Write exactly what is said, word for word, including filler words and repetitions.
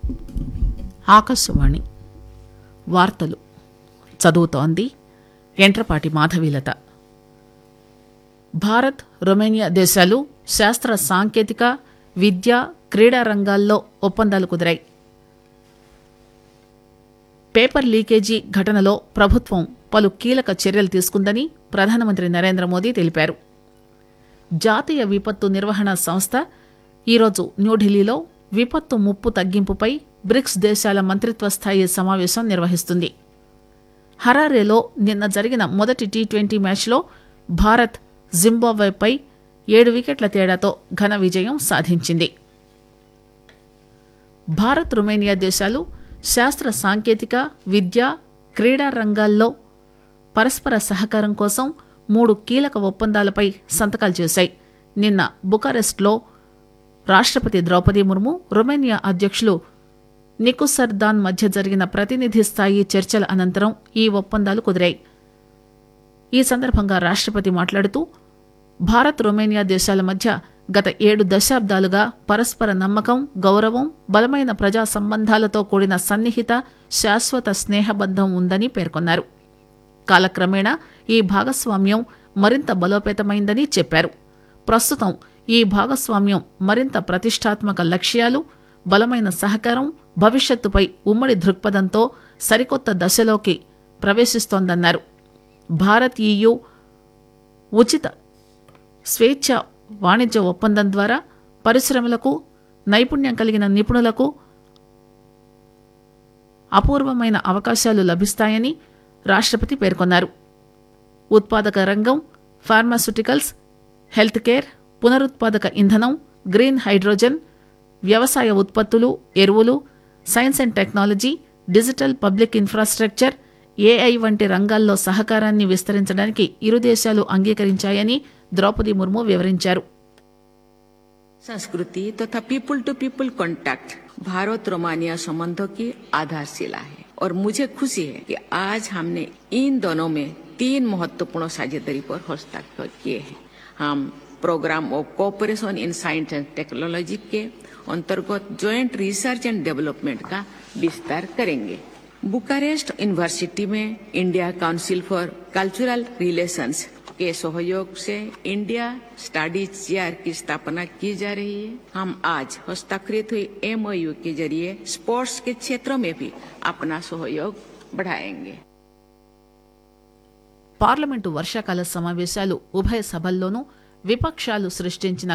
ఆకాశవాణి వార్తలు చదువుతోంది ఎంట్రపాటి మాధవీలత. భారత్ రొమేనియా దేశాలు శాస్త్ర సాంకేతిక విద్య క్రీడా రంగాల్లో ఒప్పందాలు కుదిరాయి. పేపర్ లీకేజీ ఘటనలో ప్రభుత్వం పలు కీలక చర్యలు తీసుకుందని ప్రధానమంత్రి నరేంద్ర మోదీ తెలిపారు. జాతీయ విపత్తు నిర్వహణ సంస్థ ఈరోజు న్యూఢిల్లీలో విపత్తు ముప్పు తగ్గింపుపై బ్రిక్స్ దేశాల మంత్రిత్వ స్థాయి సమావేశం నిర్వహిస్తుంది. హరారేలో నిన్న జరిగిన మొదటి టీ ట్వంటీ మ్యాచ్లో భారత్ జింబాబ్వేపై ఏడు వికెట్ల తేడాతో ఘన విజయం సాధించింది. భారత్ రొమేనియా దేశాలు శాస్త్ర సాంకేతిక విద్య క్రీడా రంగాల్లో పరస్పర సహకారం కోసం మూడు కీలక ఒప్పందాలపై సంతకాలు చేశాయి. నిన్న బుకారెస్ట్లో రాష్ట్రపతి ద్రౌపది ముర్ము, రొమేనియా అధ్యక్షులు నికుసర్దాన్ మధ్య జరిగిన ప్రతినిధి స్థాయి చర్చల అనంతరం ఈ ఒప్పందాలు కుదిరాయి. ఈ సందర్భంగా రాష్ట్రపతి మాట్లాడుతూ భారత్ రొమేనియా దేశాల మధ్య గత ఏడు దశాబ్దాలుగా పరస్పర నమ్మకం, గౌరవం, బలమైన ప్రజా సంబంధాలతో కూడిన సన్నిహిత శాశ్వత స్నేహబంధం ఉందని పేర్కొన్నారు. కాలక్రమేణా ఈ భాగస్వామ్యం మరింత బలోపేతమైందని చెప్పారు. ప్రస్తుతం ఈ భాగస్వామ్యం మరింత ప్రతిష్టాత్మక లక్ష్యాలు, బలమైన సహకారం, భవిష్యత్తుపై ఉమ్మడి దృక్పథంతో సరికొత్త దశలోకి ప్రవేశిస్తోందన్నారు. భారత్ ఈయూ ఉచిత స్వేచ్ఛ వాణిజ్య ఒప్పందం ద్వారా పరిశ్రమలకు, నైపుణ్యం కలిగిన నిపుణులకు అపూర్వమైన అవకాశాలు లభిస్తాయని రాష్ట్రపతి పేర్కొన్నారు. ఉత్పాదక రంగం, ఫార్మాస్యూటికల్స్, హెల్త్ కేర్, పునరుత్పాదక ఇంధనం, గ్రీన్ హైడ్రోజన్, వ్యవసాయ ఉత్పత్తులు, ఎరువులు, science and technology, digital public infrastructure, AI వంటి రంగాల్లో సహకారాన్ని విస్తరించడానికి ఇరు దేశాలు అంగీకరించాయని ద్రౌపది ముర్ము వివరించారు. संस्कृति तथा people to people contact Bharat Romania संबंधों की आधारशिला है और मुझे खुशी है कि आज हमने इन दोनों में तीन महत्वपूर्ण साझेदारी पर हस्ताक्षर किए हैं. हम programme of cooperation in science and technology के अंतर्गत ज्वाइंट रिसर्च एंड डेवलपमेंट का विस्तार करेंगे. बुकारेस्ट यूनिवर्सिटी में India council for cultural relations के सहयोग से इंडिया स्टडीज चेयर की स्थापना की जा रही है. हम आज हस्ताक्षरित हुई एमओयू के जरिए स्पोर्ट्स के क्षेत्रों में भी अपना सहयोग बढ़ाएंगे. పార్లమెంటు వర్షాకాల సమావేశాలు ఉభయ సభల్లోనూ విపక్షాలు సృష్టించిన